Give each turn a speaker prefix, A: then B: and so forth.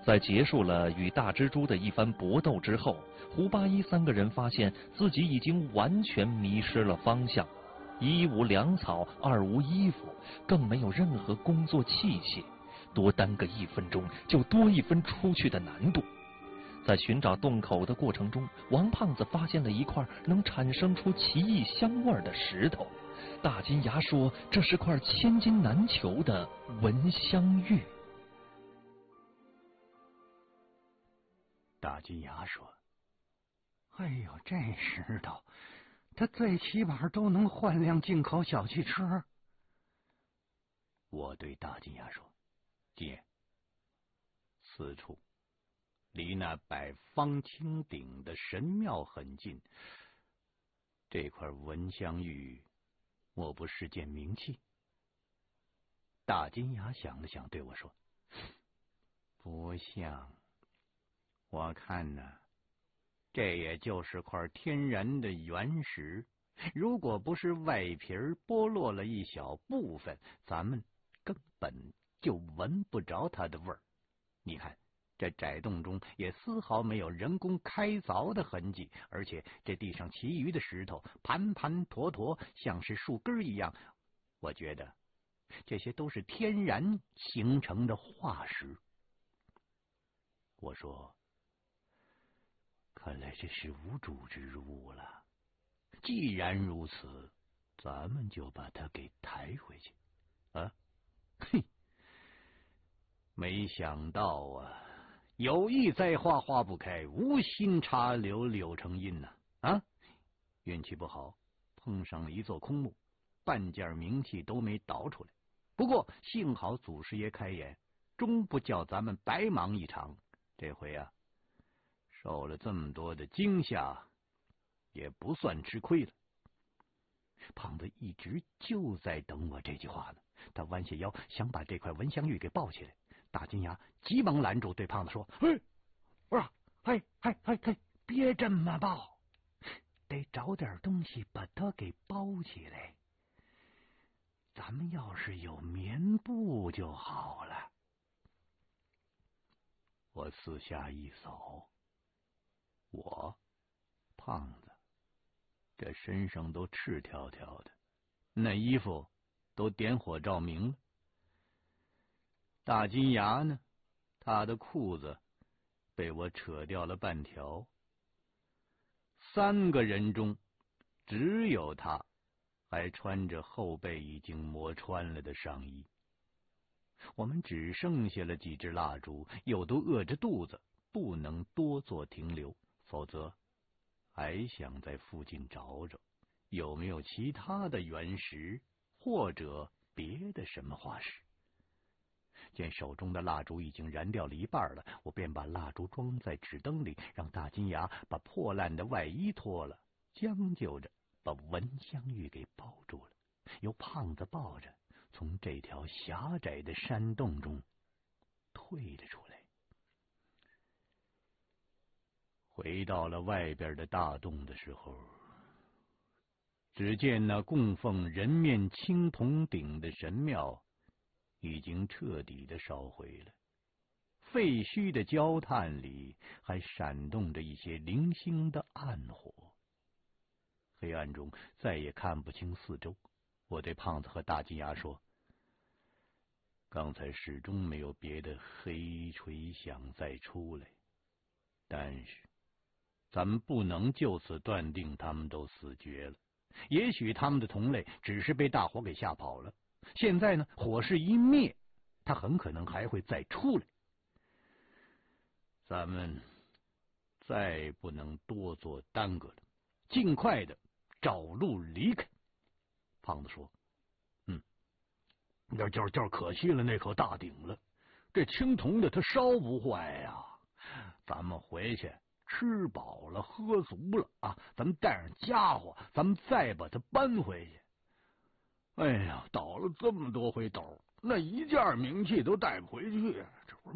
A: 在结束了与大蜘蛛的一番搏斗之后，胡八一三个人发现自己已经完全迷失了方向，一无粮草，二无衣服，更没有任何工作器械，多耽搁1分钟就多1分出去的难度。在寻找洞口的过程中，王胖子发现了一块能产生出奇异香味的石头。大金牙说，这是块千金难求的蚊香玉。
B: 大金牙说：“哎呦，这石头，它最起码都能换辆进口小汽车。”我对大金牙说：“姐，此处离那摆方清鼎的神庙很近，这块蚊香玉莫不是件名器？”大金牙想了想，对我说：“不像，我看呢，这也就是块天然的原石，如果不是外皮剥落了一小部分，咱们根本就闻不着它的味儿。你看，这窄洞中也丝毫没有人工开凿的痕迹，而且这地上其余的石头盘盘坨坨，像是树根一样，我觉得这些都是天然形成的化石。”我说：“看来这是无主之物了。既然如此，咱们就把它给抬回去。”啊，嘿，没想到啊，有意栽花花不开，无心插柳柳成荫呐！啊，运气不好，碰上了一座空墓，半件名器都没倒出来。不过幸好祖师爷开眼，终不叫咱们白忙一场。这回啊，受了这么多的惊吓，也不算吃亏了。胖子一直就在等我这句话呢，他弯下腰想把这块蚊香玉给抱起来。大金牙急忙拦住，对胖子说：“不是，别这么抱，得找点东西把它给包起来。咱们要是有棉布就好了。”我四下一扫，我胖子这身上都赤条条的，那衣服都点火照明了。大金牙呢，他的裤子被我扯掉了半条。3个人中，只有他还穿着后背已经磨穿了的上衣。我们只剩下了几支蜡烛，又都饿着肚子，不能多做停留，否则还想在附近找找有没有其他的原石或者别的什么化石。见手中的蜡烛已经燃掉了一半了，我便把蜡烛装在纸灯里，让大金牙把破烂的外衣脱了，将就着把蚊香玉给抱住了，由胖子抱着从这条狭窄的山洞中退了出来。回到了外边的大洞的时候，只见那供奉人面青铜鼎的神庙已经彻底的烧毁了，废墟的焦炭里还闪动着一些零星的暗火。黑暗中再也看不清四周，我对胖子和大金牙说：“刚才始终没有别的黑锤响再出来，但是咱们不能就此断定他们都死绝了。也许他们的同类只是被大火给吓跑了，现在呢，火势一灭，他很可能还会再出来。咱们再不能多做耽搁了，尽快的找路离开。”胖子说：“就是可惜了那口大鼎了，这青铜的它烧不坏呀。咱们回去吃饱了喝足了啊，咱们带上家伙，咱们再把它搬回去。哎呀，倒了这么多回斗，那一件名器都带不回去，这不是